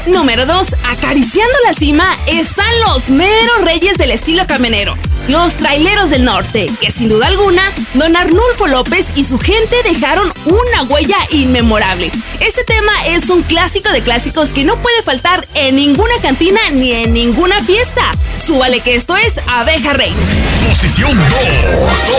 Número 2. Acariciando la cima están los meros reyes del estilo camionero, los Traileros del Norte, que sin duda alguna, don Arnulfo López y su gente dejaron una huella inmemorable. Este tema es un clásico de clásicos que no puede faltar en ninguna cantina ni en ninguna fiesta. Súbale que esto es Abeja Reina. Posición 2.